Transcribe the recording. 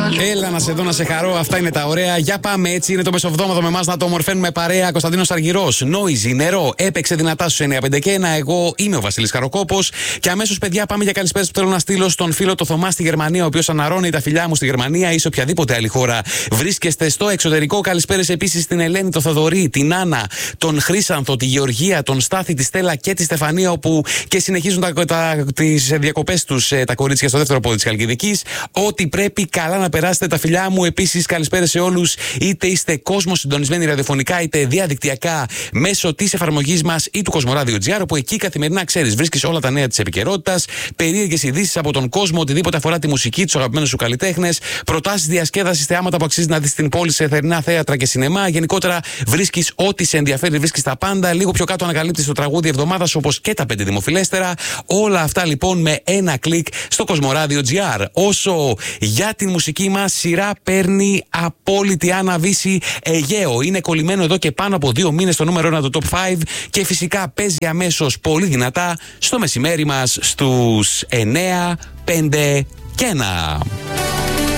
Έλα να σε δω, να σε χαρώ. Αυτά είναι τα ωραία. Για πάμε έτσι. Είναι το μεσοβδόμαδο με εμάς να το ομορφαίνουμε παρέα. Κωνσταντίνος Αργυρός, Νόιζι, Νερό. Έπαιξε δυνατά στους 951. Εγώ είμαι ο Βασίλης Χαροκόπος. Και αμέσως, παιδιά, πάμε για καλησπέρες που θέλω να στείλω στον φίλο το Θωμά στη Γερμανία, ο οποίος αναρώνει τα φιλιά μου στη Γερμανία ή σε οποιαδήποτε άλλη χώρα βρίσκεστε στο εξωτερικό. Καλησπέρες επίσης στην Ελένη, το Θοδωρή, την Άννα, τον Χρήσανθο, τη Γεωργία, τον Στάθη, τη Στέλλα και τη Στεφανία, όπου και συνεχίζουν τις διακοπές τους τα κορίτσια στο δεύτερο πόδι της Χαλκιδικής. Ό,τι πρέπει, καλά να περάσετε, τα φιλιά μου. Επίσης, καλησπέρες σε όλους, είτε είστε κόσμο συντονισμένοι ραδιοφωνικά, είτε διαδικτυακά μέσω της εφαρμογής μας ή του Κοσμοράδιο.gr, όπου εκεί καθημερινά ξέρεις, βρίσκεις όλα τα νέα της επικαιρότητας, περίεργες ειδήσεις από τον κόσμο, οτιδήποτε αφορά τη μουσική, τους αγαπημένους σου καλλιτέχνες, προτάσεις διασκέδασης, θεάματα που αξίζει να δεις στην πόλη σε θερινά θέατρα και σινεμά. Γενικότερα βρίσκεις ό,τι σε ενδιαφέρει, βρίσκεις τα πάντα. Λίγο πιο κάτω ανακαλύπτεις το τραγούδι εβδομάδας, όπως και τα 5 δημοφιλέστερα. Όλα αυτά λοιπόν με ένα κλικ στο Κοσμοράδιο.gr. Όσο για την μουσική μας, σειρά παίρνει απόλυτη αναβίση Αιγαίο. Είναι κολλημένο εδώ και πάνω από 2 μήνες στο νούμερο 1 του Top 5 και φυσικά παίζει αμέσως πολύ δυνατά στο μεσημέρι μας στους 9, 5 και 1.